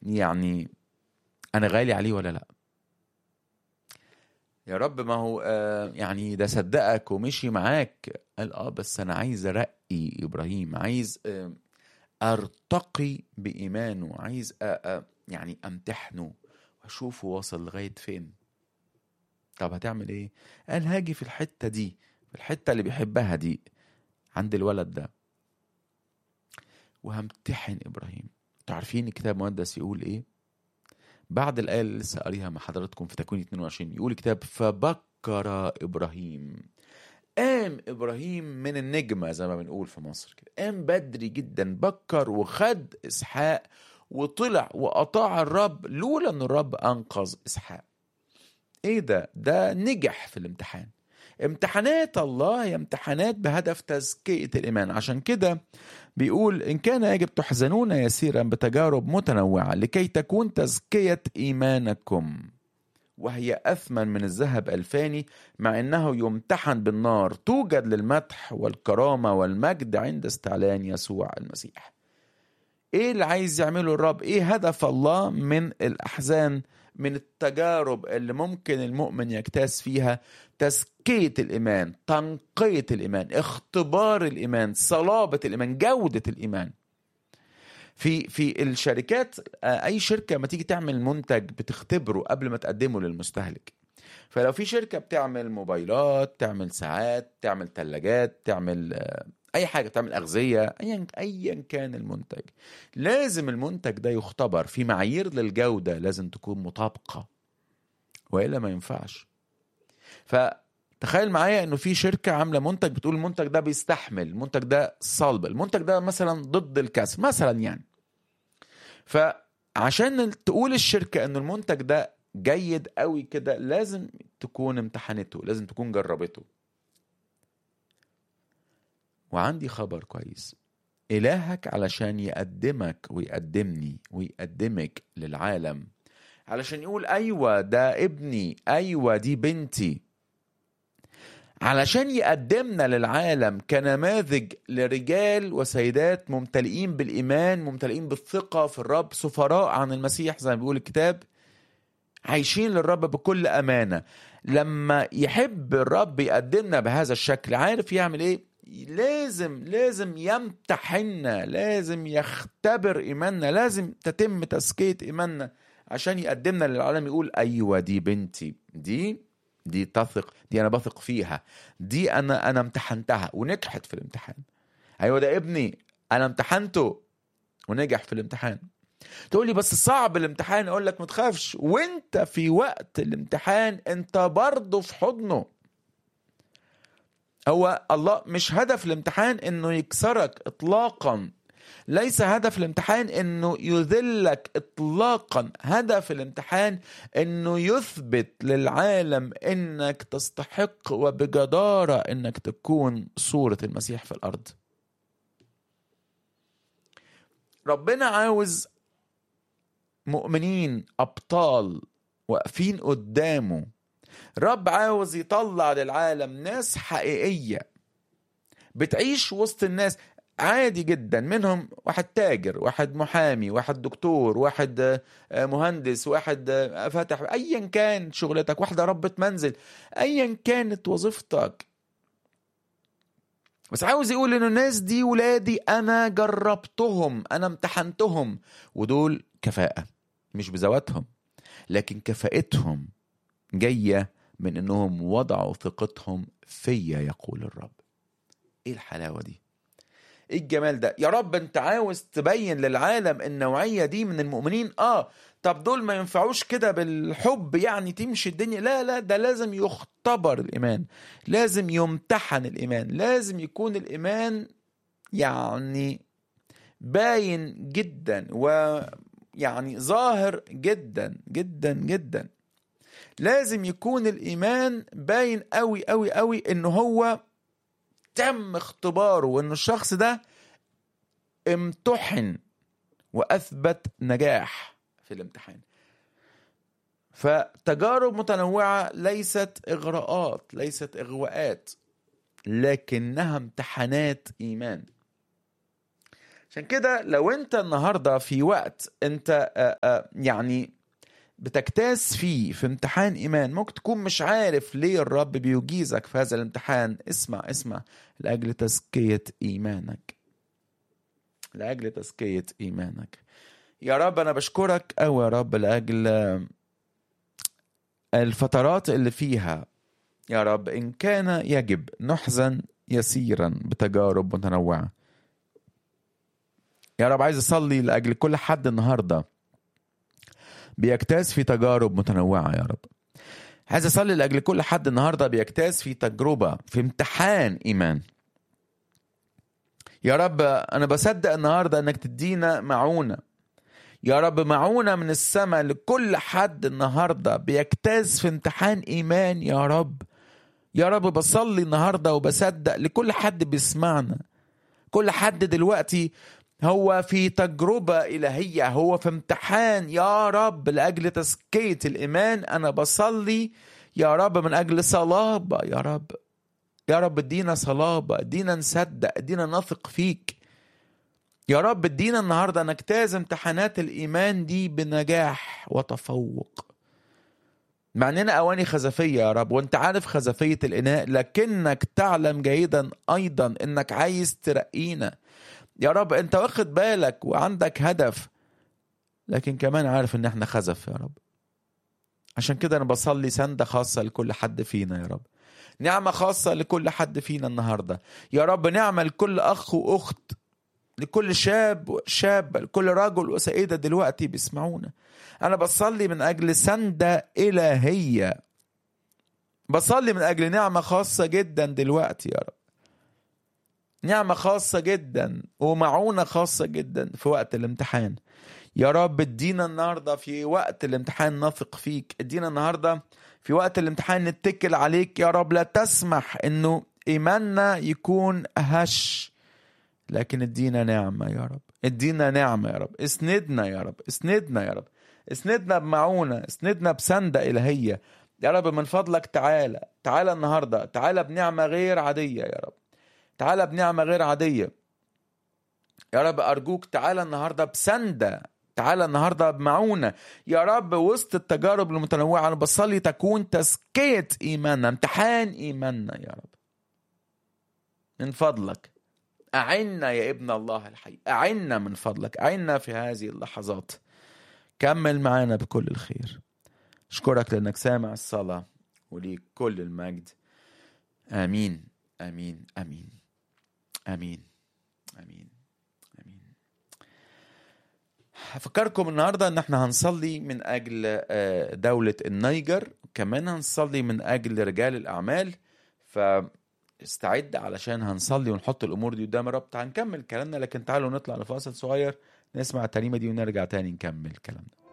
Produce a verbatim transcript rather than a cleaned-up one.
يعني انا غالي عليه ولا لا؟ يا رب ما هو آه يعني ده صدقك ومشي معاك. قال اه بس انا عايز ارقي ابراهيم، عايز آه ارتقي بايمانه، عايز آه آه يعني امتحنه واشوفه واصل لغاية فين. طب هتعمل ايه؟ قال هاجي في الحتة دي، في الحتة اللي بيحبها دي عند الولد ده، وهمتحن ابراهيم. تعرفين الكتاب المقدس يقول ايه بعد الآية اللي لسه قاريها مع حضراتكم في تكوين اتنين وعشرين؟ يقول الكتاب فبكر إبراهيم. قام إبراهيم من النجمة زي ما بنقول في مصر كده، قام بدري جدا، بكر وخد إسحاق وطلع وأطاع الرب لولا أن الرب أنقذ إسحاق. إيه ده؟ ده نجح في الامتحان. امتحانات الله هي امتحانات بهدف تزكية الإيمان. عشان كده بيقول إن كان يجب تحزنون يسيرا بتجارب متنوعة لكي تكون تزكية إيمانكم، وهي أثمن من الذهب الفاني مع أنه يمتحن بالنار، توجد للمدح والكرامة والمجد عند استعلان يسوع المسيح. إيه اللي عايز يعمله الرب؟ إيه هدف الله من الأحزان، من التجارب اللي ممكن المؤمن يجتاز فيها؟ تزكية الإيمان، تنقية الإيمان، اختبار الإيمان، صلابة الإيمان، جودة الإيمان. في في الشركات، أي شركة ما تيجي تعمل منتج بتختبره قبل ما تقدمه للمستهلك. فلو في شركة بتعمل موبايلات، تعمل ساعات، تعمل ثلاجات، تعمل أي حاجة، تعمل أغذية، أيا أيا كان المنتج، لازم المنتج ده يختبر في معايير للجودة، لازم تكون مطابقة وإلا ما ينفعش. فتخيل معايا إنه في شركة عاملة منتج بتقول المنتج ده بيستحمل، المنتج ده صلب، المنتج ده مثلا ضد الكسر مثلا يعني. فعشان تقول الشركة إنه المنتج ده جيد قوي كده لازم تكون امتحنته، لازم تكون جربته. وعندي خبر كويس، إلهك علشان يقدمك ويقدمني ويقدمك للعالم، علشان يقول أيوة ده ابني، أيوة دي بنتي، علشان يقدمنا للعالم كنماذج لرجال وسيدات ممتلئين بالإيمان، ممتلئين بالثقة في الرب، سفراء عن المسيح زي ما بيقول الكتاب، عايشين للرب بكل أمانة. لما يحب الرب يقدمنا بهذا الشكل، عارف يعمل إيه؟ لازم لازم يمتحننا، لازم يختبر إيماننا، لازم تتم تزكية إيماننا عشان يقدمنا للعالم يقول أيوة دي بنتي، دي دي تثق، دي أنا بثق فيها، دي أنا أنا امتحنتها ونجحت في الامتحان. أيوة ده ابني أنا امتحنته ونجح في الامتحان. تقول لي بس صعب الامتحان، أقول لك متخافش، وانت في وقت الامتحان انت برضو في حضنه. هو الله مش هدف الامتحان انه يكسرك اطلاقا، ليس هدف الامتحان انه يذلك اطلاقا، هدف الامتحان انه يثبت للعالم انك تستحق وبجدارة انك تكون صورة المسيح في الارض. ربنا عاوز مؤمنين ابطال واقفين قدامه. رب عاوز يطلع للعالم ناس حقيقية بتعيش وسط الناس عادي جدا، منهم واحد تاجر، واحد محامي، واحد دكتور، واحد مهندس، واحد فاتح، ايا كان شغلتك، واحدة ربة منزل، ايا كانت وظيفتك. بس عاوز يقول انه الناس دي ولادي، انا جربتهم، انا امتحنتهم، ودول كفاءة مش بذواتهم، لكن كفاءتهم جاية من انهم وضعوا ثقتهم فيا يقول الرب. ايه الحلاوة دي؟ ايه الجمال ده؟ يا رب انت عاوز تبين للعالم النوعية دي من المؤمنين. اه طب دول ما ينفعوش كده بالحب يعني تمشي الدنيا، لا لا، ده لازم يختبر الإيمان، لازم يمتحن الإيمان، لازم يكون الإيمان يعني باين جدا ويعني ظاهر جدا جدا جدا. لازم يكون الإيمان باين قوي قوي قوي إنه هو تم اختباره، وإنه الشخص ده امتحن وأثبت نجاح في الامتحان. فتجارب متنوعة ليست إغراءات، ليست إغواءات، لكنها امتحانات إيمان. عشان كده لو انت النهاردة في وقت انت آآ آآ يعني بتجتاز فيه في امتحان إيمان، ممكن تكون مش عارف ليه الرب بيجيزك في هذا الامتحان، اسمع اسمع لأجل تزكية إيمانك، لأجل تزكية إيمانك. يا رب أنا بشكرك أوي يا رب لأجل الفترات اللي فيها يا رب إن كان يجب نحزن يسيرا بتجارب متنوعة. يا رب عايز أصلي لأجل كل حد النهاردة بيجتاز في تجارب متنوعة. يا رب عايز أصلي لأجل كل حد النهاردة بيجتاز في تجربة، في امتحان إيمان. يا رب أنا بصدق النهاردة أنك تدينا معونة، يا رب معونة من السماء لكل حد النهاردة بيجتاز في امتحان إيمان. يا رب يا رب بصلي النهاردة وبصدق لكل حد بيسمعنا، كل حد دلوقتي هو في تجربة إلهية، هو في امتحان يا رب لأجل تزكية الإيمان. أنا بصلي يا رب من أجل صلابة، يا رب يا رب ادينا صلابة، ادينا نصدق، ادينا نثق فيك يا رب. ادينا النهاردة نجتاز امتحانات الإيمان دي بنجاح وتفوق، مع اننا اواني خزفية يا رب، وانت عارف خزفية الاناء، لكنك تعلم جيدا ايضا انك عايز ترقينا يا رب. انت واخد بالك وعندك هدف، لكن كمان عارف ان احنا خزف يا رب. عشان كده انا بصلي سندة خاصة لكل حد فينا يا رب، نعمة خاصة لكل حد فينا النهاردة يا رب، نعمة لكل اخ واخت، لكل شاب وشاب، لكل رجل وسيدة دلوقتي بيسمعونا. أنا بصلي من أجل سندة إلهية، بصلي من أجل نعمة خاصة جدا دلوقتي يا رب، نعمة خاصة جدا ومعونة خاصة جدا في وقت الامتحان يا رب. ادينا النهاردة في وقت الامتحان نثق فيك، ادينا النهاردة في وقت الامتحان نتكل عليك يا رب. لا تسمح انه ايماننا يكون هش، لكن ادينا نعمة يا رب، ادينا نعمة يا رب. اسندنا يا رب، اسندنا يا رب، اسندنا بمعونة، اسندنا بسندة إلهية يا رب. من فضلك تعالى تعالى النهاردة، تعالى بنعمة غير عادية يا رب، تعالى بنعمة غير عادية يا رب. أرجوك تعالى النهاردة بسندة، تعالى النهاردة بمعونة يا رب. وسط التجارب المتنوعة أنا بصلي تكون تزكية إيماننا، امتحان إيماننا يا رب. من فضلك أعنا يا ابن الله الحي، أعنا من فضلك، أعنا في هذه اللحظات، كمل معنا بكل الخير. أشكرك لأنك سامع الصلاة، وليك كل المجد. آمين آمين آمين آمين آمين آمين. هفكركم النهاردة أن احنا هنصلي من أجل دولة النيجر، كمان هنصلي من أجل رجال الأعمال، فاستعد علشان هنصلي ونحط الأمور دي قدام الرب. هنكمل كلامنا، لكن تعالوا نطلع لفاصل صغير نسمع الترنيمة دي ونرجع تاني نكمل كلامنا.